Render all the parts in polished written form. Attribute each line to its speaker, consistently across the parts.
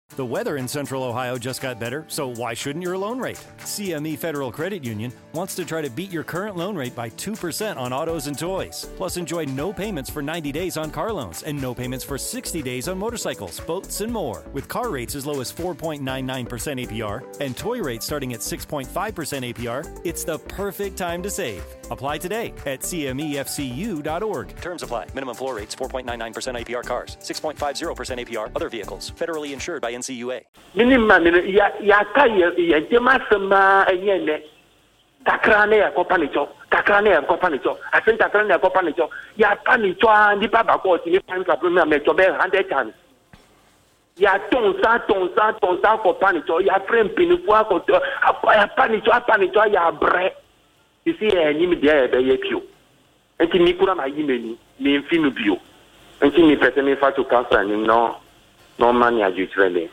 Speaker 1: The weather in Central Ohio just got better, so why shouldn't your loan rate? CME Federal Credit Union wants to try to beat your current loan rate by 2% on autos and toys. Plus, enjoy no payments for 90 days on car loans and no payments for 60 days on motorcycles, boats, and more. With car rates as low as 4.99% APR and toy rates starting at 6.5% APR, it's the perfect time to save. Apply today at cmefcu.org. Terms apply. Minimum floor rates 4.99% APR cars, 6.50% APR other vehicles. Federally insured by NCUA.
Speaker 2: Minimum ya demasama yene takrane ya kopanicho asen takrane ya kopanicho ya panicho ndi baba ko ti ni pan ka premier me jobe 100 times ya tonsa kopanicho ya frame pinifu ko ya panicho ya bre isi ni mi dia be ye pio enti ni kura ma yimeni mi mfinu bio enti mi pese mi fa to cancer ni no man ya jutrele.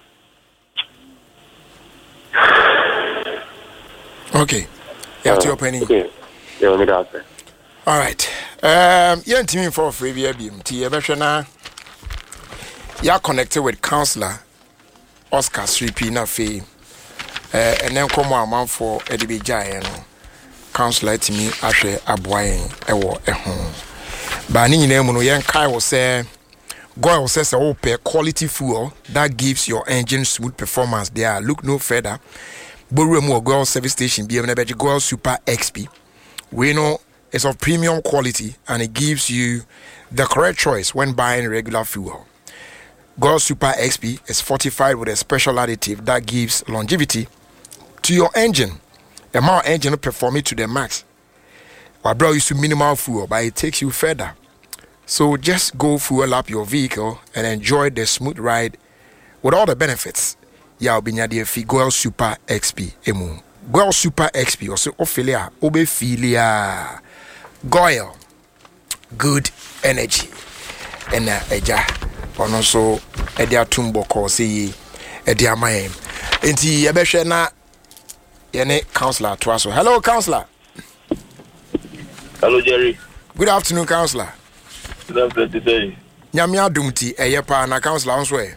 Speaker 3: Okay. You have to open it.
Speaker 2: Okay. Yeah, me that.
Speaker 3: All right. You team for free BMT. You are connected with counselor Oscar Sripi na fe. And then come on for Edibi Jai counselor to me Ashe Abwayen ewo ehon. Ba ni nyina mu no yen kai wo say God says pay quality fuel that gives your engine smooth performance. There, look no further. Boruemu Goil service station BMW Goil Super XP. We know it's of premium quality and it gives you the correct choice when buying regular fuel. Goil Super XP is fortified with a special additive that gives longevity to your engine. The more engine will perform it to the max. While bro used to minimal fuel, but it takes you further. So just go fuel up your vehicle and enjoy the smooth ride with all the benefits. Ya obinyade fi Goil Super XP emu. Goil Super XP also Ophelia Obefilia Goil good energy. And eja on also edia tumbo ko say edia mayen. Enti yebehwe na yene counselor to us. Hello counselor.
Speaker 4: Hello Jerry.
Speaker 3: Good afternoon counselor.
Speaker 4: Good afternoon today.
Speaker 3: Nyame adumti eyepa na counselor onso e.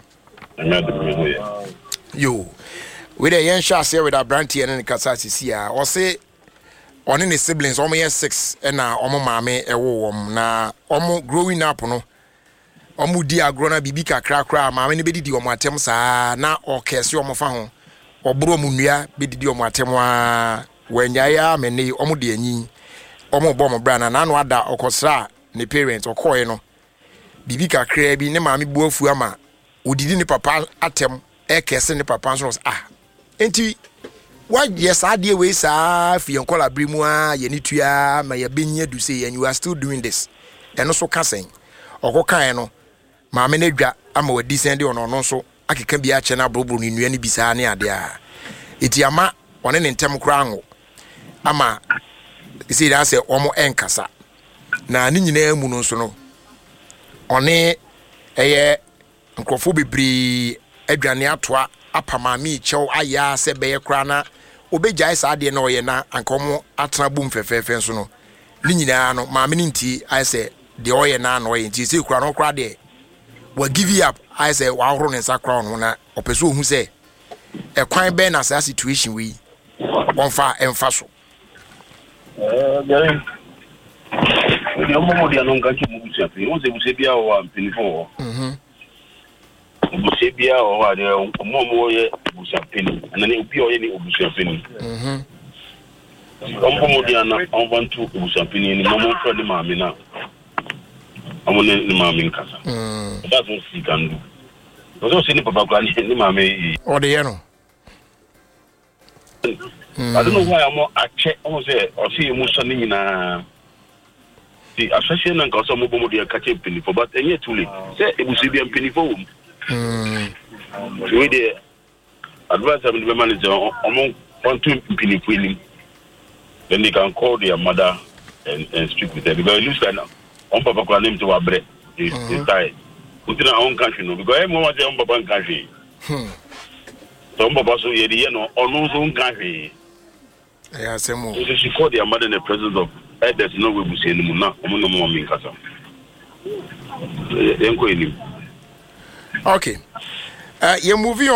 Speaker 3: Yo, with a young shot here with a brandy and a Casassia, or say on any siblings, almost 6 and now mame a warm na almost growing up no. Dear grona bibika crack, mamma, anybody do my temps na or Casio Mofahon or Bromunia, biddy on my temwa when ya many omudi ni omo bomber brand and anwada or cosra, ne parents or coino. Bibika crabby, ne mammy bofuama, who didn't papa atem. Kese ne papa so enti why yes ade we sa fi enkola brimu a ye ni tua ma ye benye du say and you are still doing this eno so kasen okokan no ma me na dwa ama wadi send ono no so akeka bia che na brobro ni nua ni bisa ne ade a eti ama one ne ntem kra anwo ama say that say omo enkasa na ni nyina mu no so no one eye nkrofo bebre adwane atoa apamami chew aya se beye kra na obegyae sa ade na oye na ankomo atena bum fefefe so no ni nyina no maame ni nti I say de oye na na oye nti se kra no kra de wa give you up I say wa horo ne sa kra no na opeso hu se e kwan be na sa situation we onfa emfa so
Speaker 4: Jerry. We no mo dia no nka mu busia pe won se busia bia o ampinifo Busebia or the Momo Busapini, and then it will be any Busapini. Ompomodiana, I want to Busapini in the moment for the Mamina. I want the Mamin Casa. That's what she can do. But also, any Papa Granny, the Mammy
Speaker 3: or the Yano.
Speaker 4: I don't know why I'm more a check or say, or see Musani in the association and Casa Mobodia catching penny for, but any too late. Say it was a penny for whom. We the advice of the manager among 1 2 penny. Then they can call their mother and speak with her because it looks like on Papa can name to our bread. This time. Within our own country, no, because everyone was on Papa country. So Papa so ye no on our own country.
Speaker 3: Yeah, some more.
Speaker 4: So she called their mother in the presence of there's no way we say no more in casa.
Speaker 3: Okay. You're moving on.